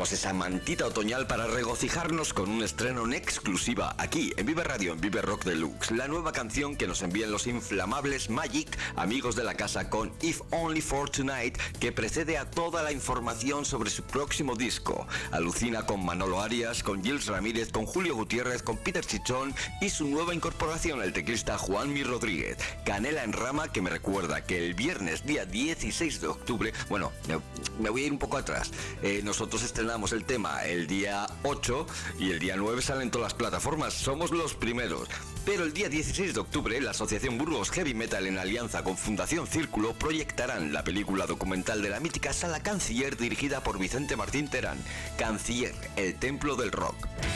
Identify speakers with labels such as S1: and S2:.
S1: ponemos esa mantita otoñal para regocijarnos con un estreno en exclusiva aquí en Vive Radio, en Vive Rock Deluxe. La nueva canción que nos envían los inflamables Magic, amigos de la casa, con If Only For Tonight, que precede a toda la información sobre su próximo disco. Alucina con Manolo Arias, con Gils Ramírez, con Julio Gutiérrez, con Peter Chichón y su nueva incorporación, el teclista Juanmi Rodríguez. Canela en rama, que me recuerda que el viernes día 16 de octubre, bueno, me voy a ir un poco atrás, nosotros estrenamos el tema el día 8 y el día 9 salen todas las plataformas, somos los primeros. Pero el día 16 de octubre la Asociación Burgos Heavy Metal, en alianza con Fundación Círculo, proyectarán la película documental de la mítica Sala Canciller, dirigida por Vicente Martín Terán, Canciller, el templo del rock.